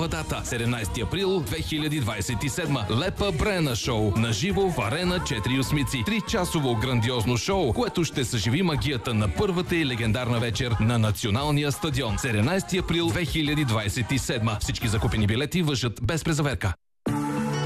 нова дата. 17 април 2027. Лепа Брена шоу. Наживо в Арена 4 осмици. 3-часово грандиозно шоу, което ще съживи магията на първата и легендарна вечер на Националния стадион. 17 април 2027. Всички закупени билети важат без презаверка.